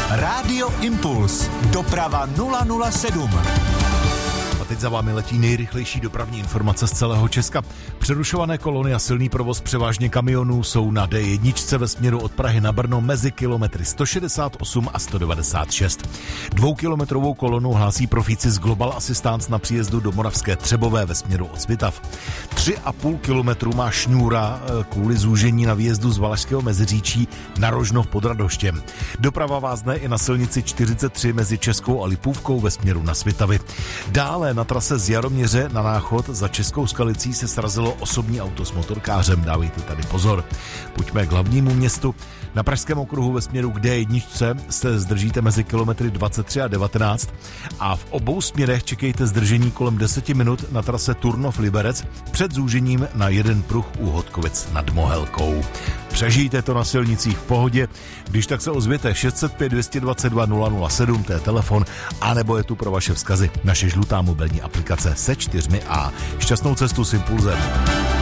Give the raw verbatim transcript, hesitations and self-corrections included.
Rádio Impuls. Doprava nula nula sedm. A teď za vámi letí nejrychlejší dopravní informace z celého Česka. Přerušované kolony a silný provoz převážně kamionů jsou na dé jedna ve směru od Prahy na Brno mezi kilometry sto šedesát osm a sto devadesát šest. Dvoukilometrovou kolonu hlásí profíci z Global Assistance na příjezdu do Moravské Třebové ve směru od Svitav. Tři a půl kilometru má šňůra kvůli zúžení na výjezdu z Valašského Meziříčí na Rožnov pod Radoštěm. Doprava vázne i na silnici čtyřicet tři mezi Českou a Lipůvkou ve směru na Svitavy. Dále na trase z Jaroměře na Náchod za Českou Skalicí se srazilo osobní auto s motorkářem. Dávejte tady pozor. Pojďme k hlavnímu městu. Na Pražském okruhu ve směru k dé jedna se zdržíte mezi kilometry dvacet tři a devatenáct a v obou směrech čekejte zdržení kolem deset minut na trase Turnov-Liberec před zúžením na jeden pruh u Hodkovic nad Mohelkou. Přežijte to na silnicích v pohodě, když tak se ozvěte šest set pět dvě dvacet dva nula nula sedm, to je telefon, anebo je tu pro vaše vzkazy naše žlutá mobilní aplikace se čtyřmi A. Šťastnou cestu s Impulzem.